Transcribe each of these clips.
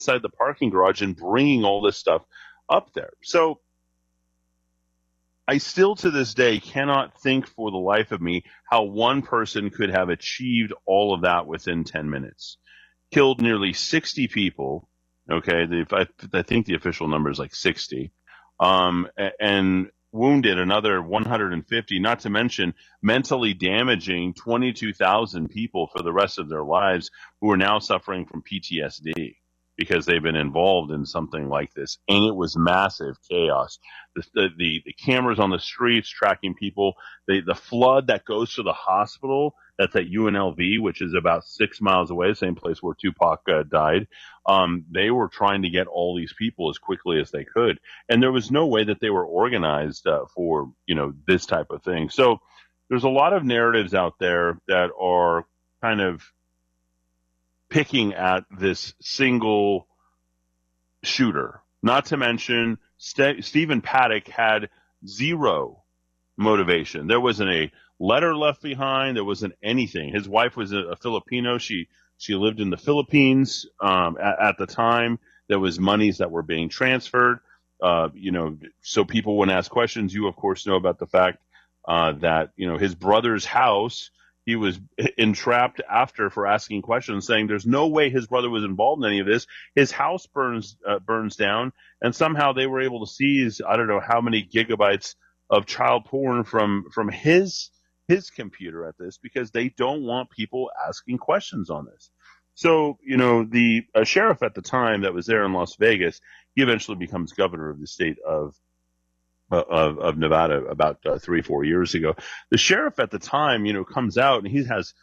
inside the parking garage and bringing all this stuff up there. So I still to this day cannot think for the life of me how one person could have achieved all of that within 10 minutes. Killed nearly 60 people. Okay, I think the official number is like 60. And wounded another 150, not to mention mentally damaging 22,000 people for the rest of their lives who are now suffering from PTSD because they've been involved in something like this. And it was massive chaos. The cameras on the streets tracking people, the flood that goes to the hospital that's at UNLV, which is about 6 miles away, same place where Tupac died. They were trying to get all these people as quickly as they could. And there was no way that they were organized for, this type of thing. So there's a lot of narratives out there that are kind of picking at this single shooter. Not to mention, Stephen Paddock had zero motivation. There wasn't a letter left behind. There wasn't anything. His wife was a Filipino. She lived in the Philippines at the time. There was monies that were being transferred. So people wouldn't ask questions. You, of course, know about the fact that his brother's house, he was entrapped after for asking questions, saying there's no way his brother was involved in any of this. His house burns down, and somehow they were able to seize I don't know how many gigabytes of child porn from his computer at this, because they don't want people asking questions on this. So, the sheriff at the time that was there in Las Vegas, he eventually becomes governor of the state of Nevada about 3-4 years ago. The sheriff at the time, comes out and he has,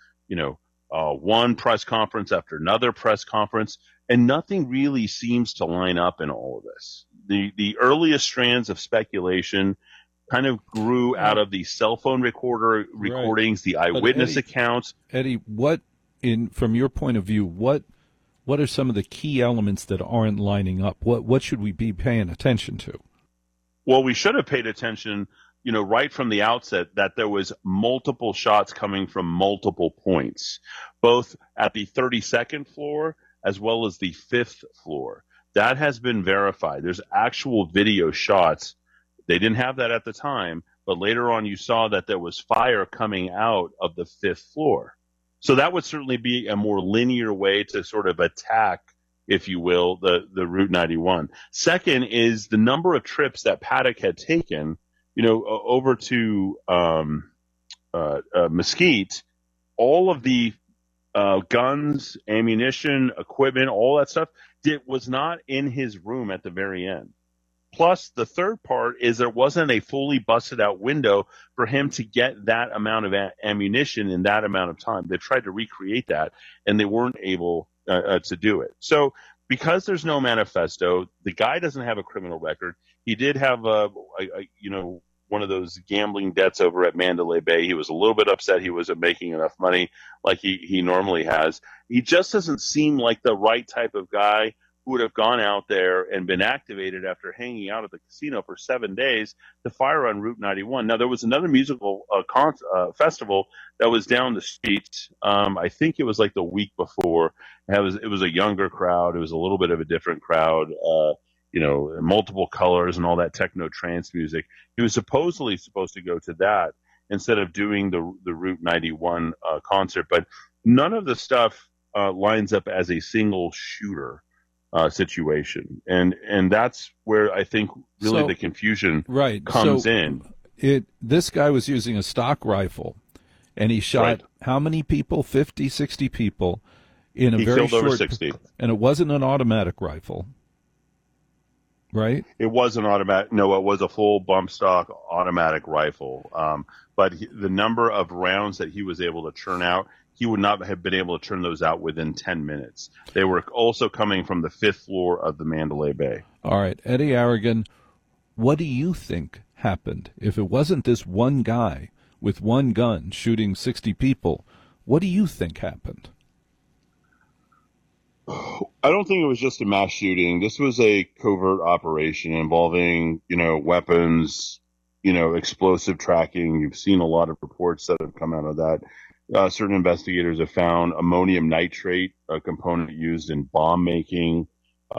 one press conference after another press conference, and nothing really seems to line up in all of this. The earliest strands of speculation kind of grew out of the cell phone recordings, the eyewitness accounts. Eddie, from your point of view, what are some of the key elements that aren't lining up? What should we be paying attention to? Well, we should have paid attention, right from the outset, that there was multiple shots coming from multiple points, both at the 32nd floor as well as the 5th floor. That has been verified. There's actual video shots. They didn't have that at the time, but later on you saw that there was fire coming out of the 5th floor. So that would certainly be a more linear way to sort of attack, if you will, the Route 91. Second is the number of trips that Paddock had taken, over to Mesquite. All of the guns, ammunition, equipment, all that stuff was not in his room at the very end. Plus, the third part is there wasn't a fully busted out window for him to get that amount of ammunition in that amount of time. They tried to recreate that, and they weren't able to do it. So because there's no manifesto, the guy doesn't have a criminal record. He did have one of those gambling debts over at Mandalay Bay. He was a little bit upset he wasn't making enough money like he normally has. He just doesn't seem like the right type of guy who would have gone out there and been activated after hanging out at the casino for 7 days to fire on Route 91. Now, there was another musical festival that was down the street. I think it was like the week before. It was a younger crowd. It was a little bit of a different crowd, multiple colors and all that techno trance music. He was supposedly supposed to go to that instead of doing the Route 91 concert. But none of the stuff lines up as a single shooter situation, and that's where I think really the confusion comes in. This guy was using a stock rifle, and he shot how many people? 50, 60 people in a very short. Over 60, and it wasn't an automatic rifle, right? It was an automatic. No, it was a full bump stock automatic rifle. But the number of rounds that he was able to churn out, he would not have been able to turn those out within 10 minutes. They were also coming from the 5th floor of the Mandalay Bay. All right, Eddie Aragon, what do you think happened? If it wasn't this one guy with one gun shooting 60 people, what do you think happened? I don't think it was just a mass shooting. This was a covert operation involving, weapons, explosive tracking. You've seen a lot of reports that have come out of that. Certain investigators have found ammonium nitrate, a component used in bomb making.